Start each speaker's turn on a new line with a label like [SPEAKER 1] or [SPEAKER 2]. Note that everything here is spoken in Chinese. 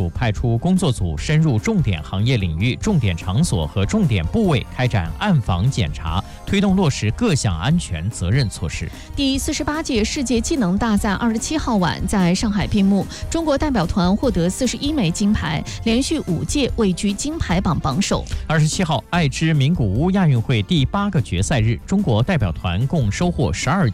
[SPEAKER 1] 府派出工作组深入重点行业领域、重点场所和重点部位开展暗访检查，推动落实各项安全责任措施。
[SPEAKER 2] 第48届世界技能大赛27号晚在上海闭幕，中国代表团获得41枚金牌，连续5届位居金牌榜榜首。
[SPEAKER 1] 27号，爱知名古屋亚运会第8个决赛日，中国代表团共收获12